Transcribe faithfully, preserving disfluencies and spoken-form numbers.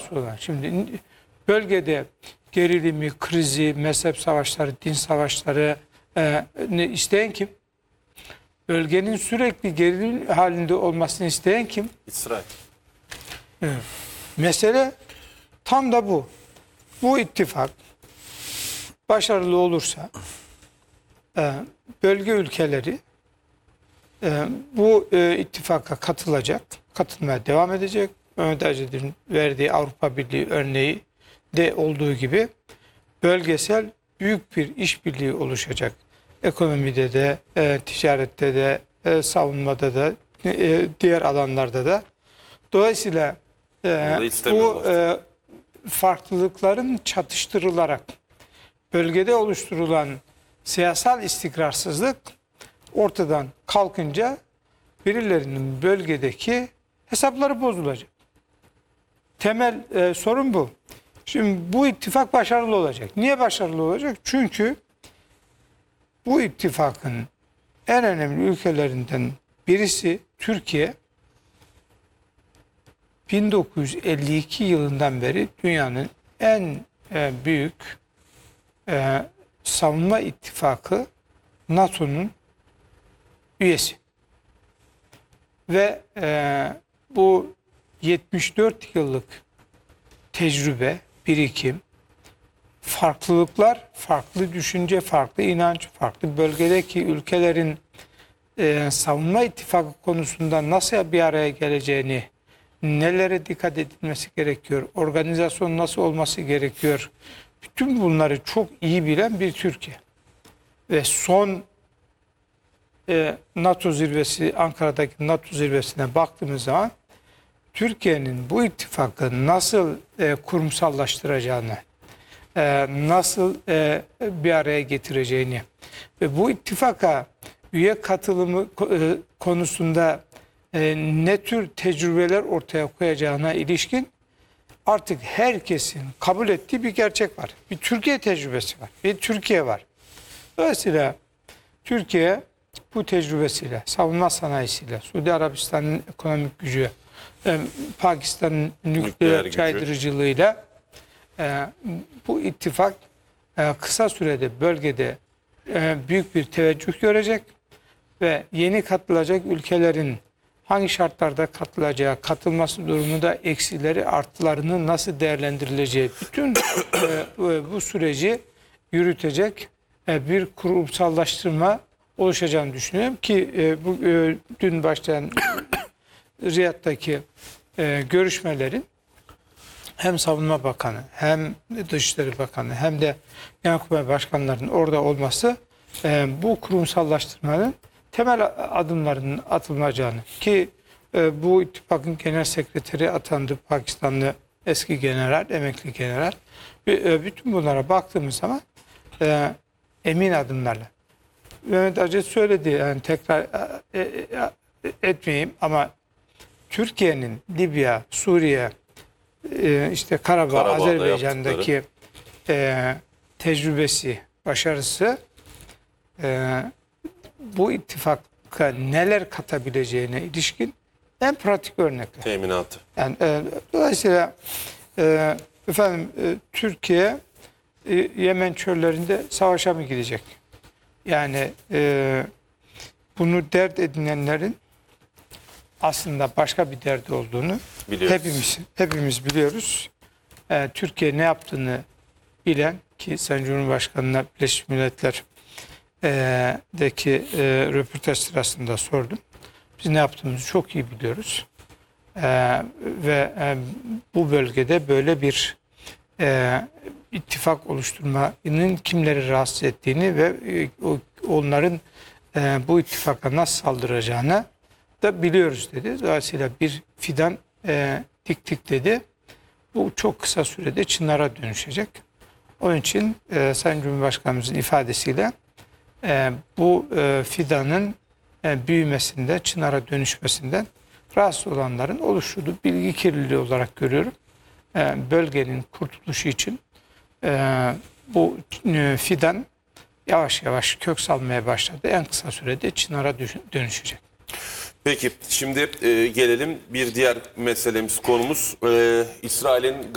rahatsız olan. Şimdi bölgede gerilimi, krizi, mezhep savaşları, din savaşları e, ne isteyen kim? Bölgenin sürekli gerilim halinde olmasını isteyen kim? İsrail. Evet. Mesele tam da bu. Bu ittifak başarılı olursa e, bölge ülkeleri e, bu e, ittifaka katılacak, katılmaya devam edecek. Mehmet Acid'in verdiği Avrupa Birliği örneği de olduğu gibi bölgesel büyük bir işbirliği oluşacak. Ekonomide de, e, ticarette de, e, savunmada da, e, diğer alanlarda da. Dolayısıyla e, bu e, farklılıkların çatıştırılarak bölgede oluşturulan siyasal istikrarsızlık ortadan kalkınca birilerinin bölgedeki hesapları bozulacak. Temel e, sorun bu. Şimdi bu ittifak başarılı olacak. Niye başarılı olacak? Çünkü bu ittifakın en önemli ülkelerinden birisi Türkiye. bin dokuz yüz elli iki yılından beri dünyanın en e, büyük e, savunma ittifakı NATO'nun üyesi. Ve e, bu yetmiş dört yıllık tecrübe, birikim, farklılıklar, farklı düşünce, farklı inanç, farklı bölgedeki ülkelerin e, savunma ittifakı konusunda nasıl bir araya geleceğini, nelere dikkat edilmesi gerekiyor, organizasyon nasıl olması gerekiyor, bütün bunları çok iyi bilen bir Türkiye. Ve son e, NATO zirvesi, Ankara'daki NATO zirvesine baktığımız zaman Türkiye'nin bu ittifakı nasıl e, kurumsallaştıracağını, e, nasıl e, bir araya getireceğini ve bu ittifaka üye katılımı e, konusunda e, ne tür tecrübeler ortaya koyacağına ilişkin artık herkesin kabul ettiği bir gerçek var. Bir Türkiye tecrübesi var. Bir Türkiye var. Dolayısıyla Türkiye bu tecrübesiyle, savunma sanayisiyle, Suudi Arabistan'ın ekonomik gücü, Pakistan'ın nükleer caydırıcılığıyla e, bu ittifak e, kısa sürede bölgede e, büyük bir teveccüh görecek ve yeni katılacak ülkelerin hangi şartlarda katılacağı, katılması durumunda eksileri, artılarını nasıl değerlendirileceği, bütün e, bu süreci yürütecek e, bir kurumsallaştırma oluşacağını düşünüyorum ki e, bu e, dün başlayan Riyad'daki e, görüşmelerin hem Savunma Bakanı hem Dışişleri Bakanı hem de Genelkurmay Başkanlarının orada olması e, bu kurumsallaştırmanın temel adımlarının atılacağını ki e, bu ittifakın genel sekreteri atandı Pakistanlı eski general, emekli general. E, bütün bunlara baktığımız zaman e, emin adımlarla. Mehmet Acet söyledi, yani tekrar e, e, etmeyeyim ama Türkiye'nin Libya, Suriye, e, işte Karabağ, Karabağ'da Azerbaycan'daki e, tecrübesi, başarısı e, bu ittifaka neler katabileceğine ilişkin en pratik örnekler. Teminatı. Yani, e, dolayısıyla e, efendim e, Türkiye e, Yemen çöllerinde savaşa mı gidecek? Yani e, bunu dert edinenlerin aslında başka bir derdi olduğunu biliyoruz. hepimiz hepimiz biliyoruz. E, Türkiye ne yaptığını bilen ki Sayın Cumhurbaşkanı'na Birleşmiş Milletler e, deki e, röportaj sırasında sordum. Biz ne yaptığımızı çok iyi biliyoruz. E, ve e, bu bölgede böyle bir e, ittifak oluşturmanın kimleri rahatsız ettiğini ve e, onların e, bu ittifaka nasıl saldıracağını da biliyoruz dedi. Dolayısıyla bir fidan e, diktik dedi. Bu çok kısa sürede çınara dönüşecek. Onun için e, Sayın Cumhurbaşkanımızın ifadesiyle e, bu e, fidanın e, büyümesinde, çınara dönüşmesinden rahatsız olanların oluşturduğu bilgi kirliliği olarak görüyorum. E, bölgenin kurtuluşu için e, bu e, fidan yavaş yavaş kök salmaya başladı. En kısa sürede çınara dönüşecek. Peki şimdi e, gelelim bir diğer meselemiz, konumuz e, İsrail'in